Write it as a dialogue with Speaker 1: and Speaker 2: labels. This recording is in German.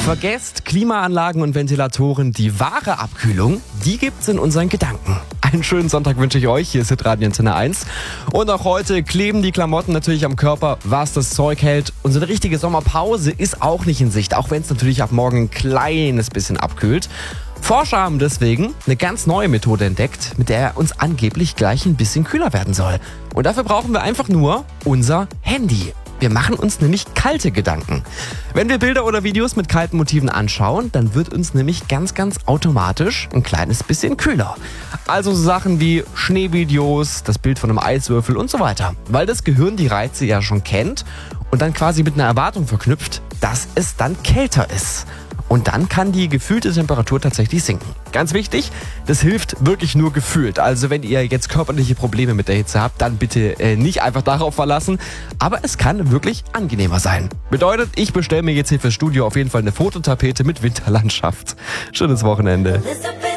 Speaker 1: Vergesst Klimaanlagen und Ventilatoren, die wahre Abkühlung, die gibt's in unseren Gedanken. Einen schönen Sonntag wünsche ich euch, hier ist Hitradio Antenne 1. Und auch heute kleben die Klamotten natürlich am Körper, was das Zeug hält. Und so eine richtige Sommerpause ist auch nicht in Sicht, auch wenn es natürlich ab morgen ein kleines bisschen abkühlt. Forscher haben deswegen eine ganz neue Methode entdeckt, mit der uns angeblich gleich ein bisschen kühler werden soll. Und dafür brauchen wir einfach nur unser Handy. Wir machen uns nämlich kalte Gedanken. Wenn wir Bilder oder Videos mit kalten Motiven anschauen, dann wird uns nämlich ganz automatisch ein kleines bisschen kühler. Also so Sachen wie Schneevideos, das Bild von einem Eiswürfel und so weiter. Weil das Gehirn die Reize ja schon kennt und dann quasi mit einer Erwartung verknüpft, dass es dann kälter ist. Und dann kann die gefühlte Temperatur tatsächlich sinken. Ganz wichtig, das hilft wirklich nur gefühlt. Also wenn ihr jetzt körperliche Probleme mit der Hitze habt, dann bitte nicht einfach darauf verlassen. Aber es kann wirklich angenehmer sein. Bedeutet, ich bestelle mir jetzt hier fürs Studio auf jeden Fall eine Fototapete mit Winterlandschaft. Schönes Wochenende.